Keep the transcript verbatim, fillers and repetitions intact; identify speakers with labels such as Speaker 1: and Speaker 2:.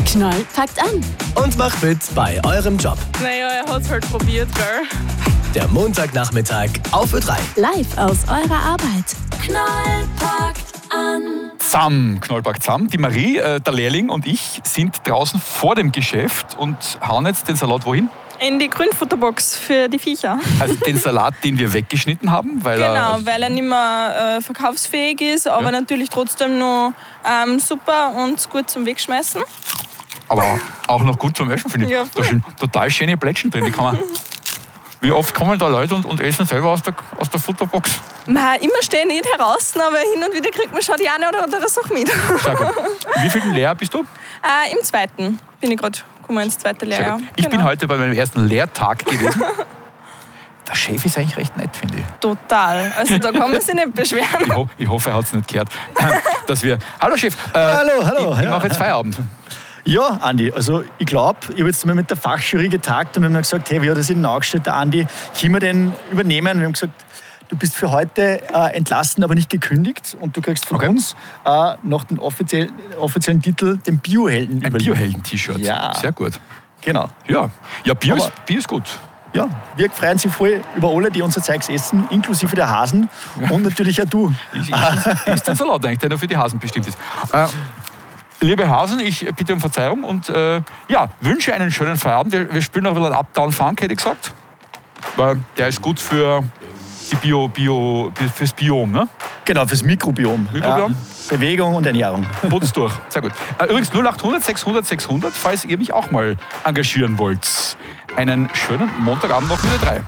Speaker 1: Knall packt an.
Speaker 2: Und macht mit bei eurem Job.
Speaker 3: Naja, er hat es halt probiert, gell?
Speaker 2: Der Montagnachmittag auf Ö drei.
Speaker 1: Live aus eurer Arbeit. Knall packt an.
Speaker 4: Zusammen, Knollpark zusammen. Die Marie, äh, der Lehrling und ich sind draußen vor dem Geschäft und hauen jetzt den Salat wohin?
Speaker 3: In die Grünfutterbox für die Viecher.
Speaker 4: Also den Salat, den wir weggeschnitten haben, weil
Speaker 3: Genau,
Speaker 4: er...
Speaker 3: weil er nicht mehr äh, verkaufsfähig ist, aber
Speaker 4: Ja.
Speaker 3: natürlich trotzdem noch ähm, super und gut zum Wegschmeißen.
Speaker 4: Aber auch noch gut zum Essen, finde ich.
Speaker 3: Ja.
Speaker 4: Da sind total schöne Plättchen drin. Die kann man, wie oft kommen da Leute und, und essen selber aus der, aus der Futterbox?
Speaker 3: Man, immer stehen nicht heraus, aber hin und wieder kriegt man schon die eine oder andere Sache mit.
Speaker 4: Sehr gut. Wie viel Lehrer bist du?
Speaker 3: Äh, Im zweiten bin ich gerade gekommen, ins zweite
Speaker 4: Sehr
Speaker 3: Lehrjahr.
Speaker 4: gut. Ich bin
Speaker 3: Genau.
Speaker 4: heute bei meinem ersten Lehrtag gewesen. Der Chef ist eigentlich recht nett, finde ich.
Speaker 3: Total. Also da kann man sich nicht beschweren.
Speaker 4: Ich, ho ich hoffe, er hat es nicht gehört. Dass wir Hallo Chef, äh,
Speaker 5: Hallo, hallo.
Speaker 4: ich, ich
Speaker 5: Ja.
Speaker 4: mache jetzt Feierabend.
Speaker 5: Ja, Andi, also ich glaube, ich habe jetzt mal mit der Fachjury getagt und wir haben gesagt, hey, wie hat das in den angestellt, der Andi, können wir den übernehmen? Und wir haben gesagt, du bist für heute äh, entlassen, aber nicht gekündigt und du kriegst von
Speaker 4: Okay.
Speaker 5: uns äh, noch den offiziellen, offiziellen Titel, den Biohelden.
Speaker 4: Ein
Speaker 5: überliefert.
Speaker 4: Biohelden-T-Shirt.
Speaker 5: Ja.
Speaker 4: Sehr gut.
Speaker 5: Genau.
Speaker 4: Ja, ja Bio,
Speaker 5: Aber-
Speaker 4: ist, Bio ist gut.
Speaker 5: Ja, wir freuen sich voll über alle, die unser Zeugs essen, inklusive der Hasen und natürlich auch du.
Speaker 4: Ich, ich, ist ein Salat eigentlich, der nur für die Hasen bestimmt ist. Äh, liebe Hasen, ich bitte um Verzeihung und äh, ja, wünsche einen schönen Feierabend. Wir, wir spielen noch ein bisschen Uptown Funk, hätte ich gesagt. Weil der ist gut für die Bio, Bio, fürs Biom, ne?
Speaker 5: Genau, fürs Mikrobiom.
Speaker 4: Mikrobiom?
Speaker 5: Ja, Bewegung und Ernährung.
Speaker 4: Putz durch. Sehr gut. Äh, übrigens null acht hundert sechshundert sechshundert, falls ihr mich auch mal engagieren wollt. Einen schönen Montagabend noch mit Ö drei.